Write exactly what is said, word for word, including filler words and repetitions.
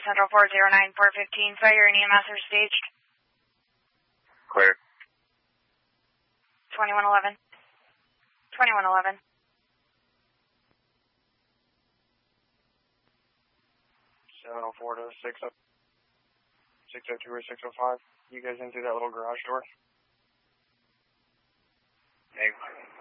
Central four zero nine four fifteen. Fire and E M S are staged. Clear. twenty-one eleven. twenty-one eleven. seven oh four to six oh two or six oh five. You guys in through that little garage door? Negative.